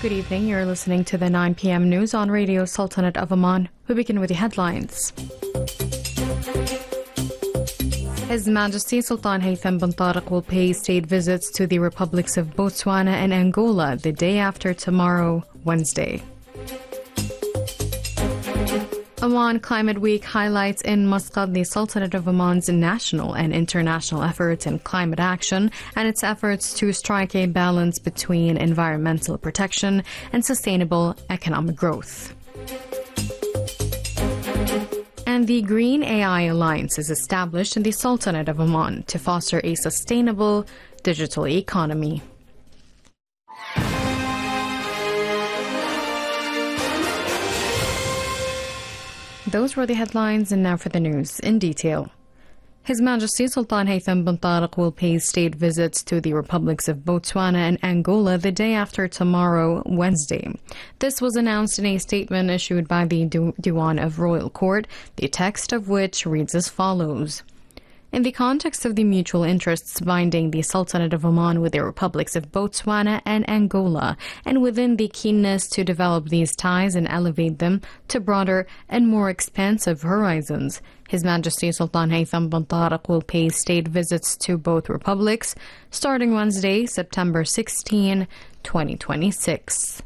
Good evening. You're listening to the 9 p.m. news on Radio Sultanate of Oman. We begin with the headlines. His Majesty Sultan Haytham bin Tariq will pay state visits to the republics of Botswana and Angola the day after tomorrow, Wednesday. Oman Climate Week highlights in Muscat the Sultanate of Oman's national and international efforts in climate action and its efforts to strike a balance between environmental protection and sustainable economic growth. And the Green AI Alliance is established in the Sultanate of Oman to foster a sustainable digital economy. Those were the headlines, and now for the news in detail. His Majesty Sultan Haytham bin Tariq will pay state visits to the republics of Botswana and Angola the day after tomorrow, Wednesday. This was announced in a statement issued by the Diwan of Royal Court, the text of which reads as follows. In the context of the mutual interests binding the Sultanate of Oman with the republics of Botswana and Angola, and within the keenness to develop these ties and elevate them to broader and more expansive horizons, His Majesty Sultan Haytham bin Tariq will pay state visits to both republics starting Wednesday, September 16, 2026.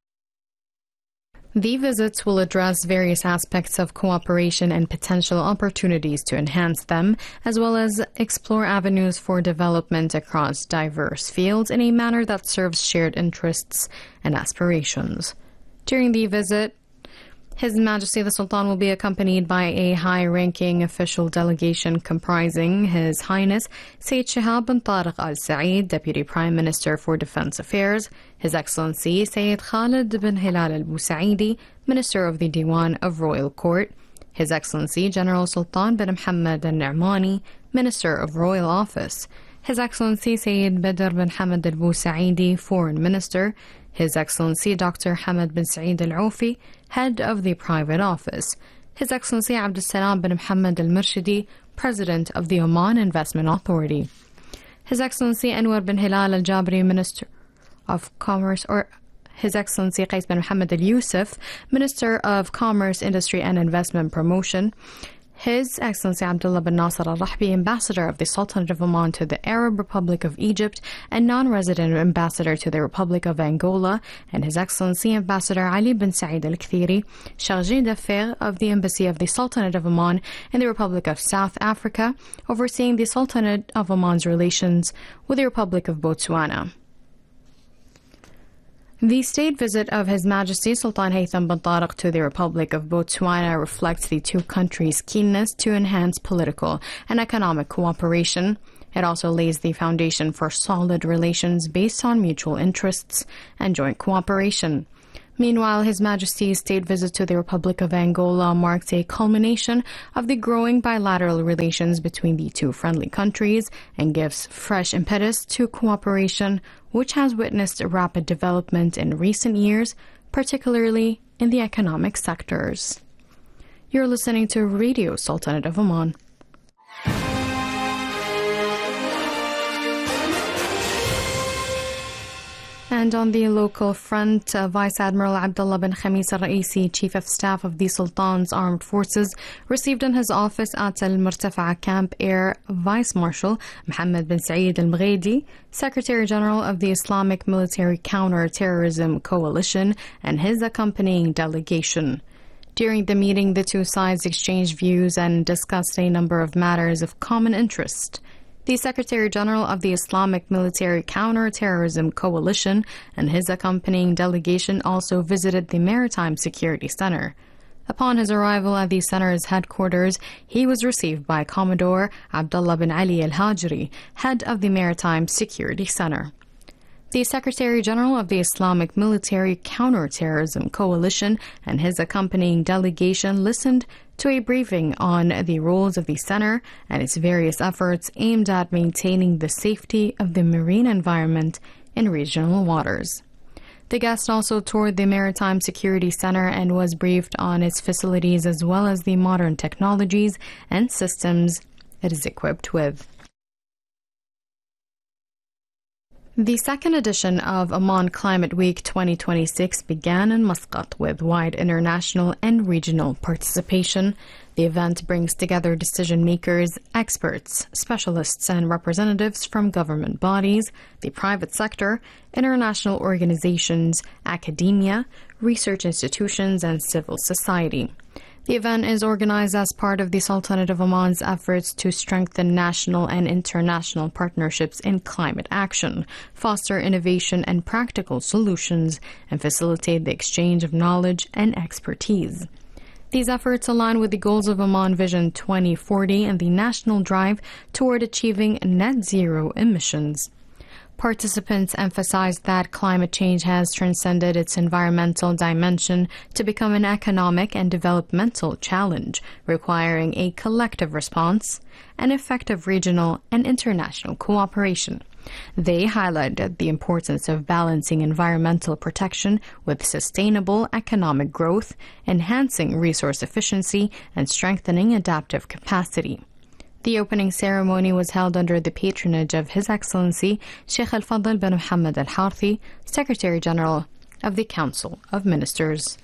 The visits will address various aspects of cooperation and potential opportunities to enhance them, as well as explore avenues for development across diverse fields in a manner that serves shared interests and aspirations. During the visit, His Majesty the Sultan will be accompanied by a high-ranking official delegation comprising His Highness Sayyid Shihab bin Tariq Al Saeed, Deputy Prime Minister for Defense Affairs, His Excellency Sayyid Khalid bin Hilal Al Busaidi, Minister of the Diwan of Royal Court, His Excellency General Sultan bin Mohammed Al Nu'mani, Minister of Royal Office, His Excellency Sayyid Badr bin Hamad Al Busaidi, Foreign Minister, His Excellency Dr. Hamad bin Saeed Al Aufi, Head of the Private Office, His Excellency Abdul Salam bin Mohammed Al Murshidi, President of the Oman Investment Authority, His Excellency Anwar bin Hilal Al Jabri, Minister of Commerce, or His Excellency Qais bin Mohammed Al Yusuf, Minister of Commerce, Industry and Investment Promotion, His Excellency Abdullah bin Nasser Al Rahbi, Ambassador of the Sultanate of Oman to the Arab Republic of Egypt and non-resident Ambassador to the Republic of Angola, and His Excellency Ambassador Ali bin Saeed Al Kthiri, Chargé d'Affaires of the Embassy of the Sultanate of Oman in the Republic of South Africa, overseeing the Sultanate of Oman's relations with the Republic of Botswana. The state visit of His Majesty Sultan Haytham bin Tariq to the Republic of Botswana reflects the two countries' keenness to enhance political and economic cooperation. It also lays the foundation for solid relations based on mutual interests and joint cooperation. Meanwhile, His Majesty's state visit to the Republic of Angola marks a culmination of the growing bilateral relations between the two friendly countries and gives fresh impetus to cooperation, which has witnessed rapid development in recent years, particularly in the economic sectors. You're listening to Radio Sultanate of Oman. And on the local front, Vice Admiral Abdullah bin Khamis Al-Raisi, Chief of Staff of the Sultan's Armed Forces, received in his office at Al-Murtafa'a Camp Air Vice Marshal Mohammed bin Saeed Al-Mghedi, Secretary General of the Islamic Military Counter-Terrorism Coalition, and his accompanying delegation. During the meeting, the two sides exchanged views and discussed a number of matters of common interest. The Secretary General of the Islamic Military Counter-Terrorism Coalition and his accompanying delegation also visited the Maritime Security Center. Upon his arrival at the center's headquarters, he was received by Commodore Abdullah bin Ali Al-Hajri, head of the Maritime Security Center. The Secretary General of the Islamic Military Counter-Terrorism Coalition and his accompanying delegation listened to a briefing on the roles of the center and its various efforts aimed at maintaining the safety of the marine environment in regional waters. The guest also toured the Maritime Security Center and was briefed on its facilities as well as the modern technologies and systems it is equipped with. The second edition of Oman Climate Week 2026 began in Muscat with wide international and regional participation. The event brings together decision makers, experts, specialists, and representatives from government bodies, the private sector, international organizations, academia, research institutions, and civil society. The event is organized as part of the Sultanate of Oman's efforts to strengthen national and international partnerships in climate action, foster innovation and practical solutions, and facilitate the exchange of knowledge and expertise. These efforts align with the goals of Oman Vision 2040 and the national drive toward achieving net zero emissions. Participants emphasized that climate change has transcended its environmental dimension to become an economic and developmental challenge, requiring a collective response and effective regional and international cooperation. They highlighted the importance of balancing environmental protection with sustainable economic growth, enhancing resource efficiency, and strengthening adaptive capacity. The opening ceremony was held under the patronage of His Excellency Sheikh Al-Fadl bin Mohammed Al-Harthi, Secretary General of the Council of Ministers.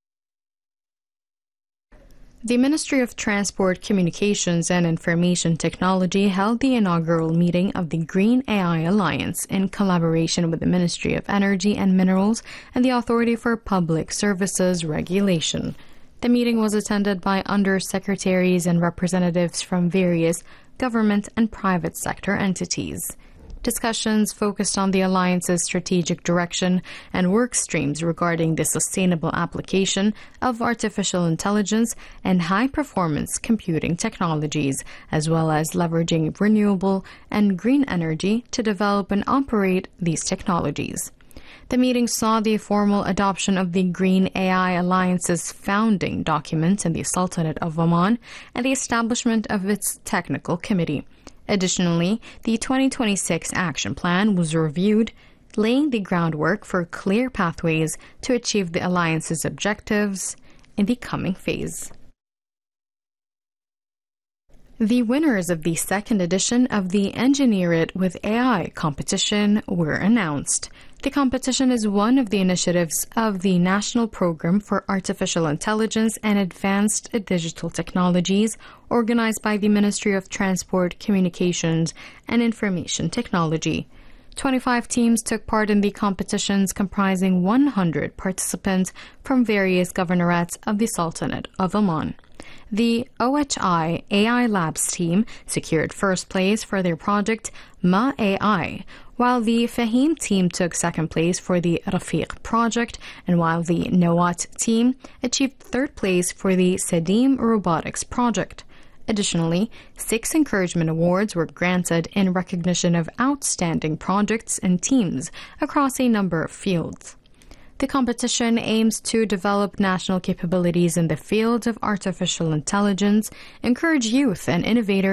The Ministry of Transport, Communications and Information Technology held the inaugural meeting of the Green AI Alliance in collaboration with the Ministry of Energy and Minerals and the Authority for Public Services Regulation. The meeting was attended by undersecretaries and representatives from various government and private sector entities. Discussions focused on the Alliance's strategic direction and work streams regarding the sustainable application of artificial intelligence and high-performance computing technologies, as well as leveraging renewable and green energy to develop and operate these technologies. The meeting saw the formal adoption of the Green AI Alliance's founding document in the Sultanate of Oman and the establishment of its technical committee. Additionally, the 2026 Action Plan was reviewed, laying the groundwork for clear pathways to achieve the Alliance's objectives in the coming phase. The winners of the second edition of the Engineer It with AI competition were announced. The competition is one of the initiatives of the National Program for Artificial Intelligence and Advanced Digital Technologies, organized by the Ministry of Transport, Communications and Information Technology. 25 teams took part in the competitions, comprising 100 participants from various governorates of the Sultanate of Oman. The OHI AI Labs team secured first place for their project Ma AI, while the Fahim team took second place for the Rafiq project, and while the Nawat team achieved third place for the Sadim Robotics project. Additionally, 6 encouragement awards were granted in recognition of outstanding projects and teams across a number of fields. The competition aims to develop national capabilities in the field of artificial intelligence, encourage youth and innovators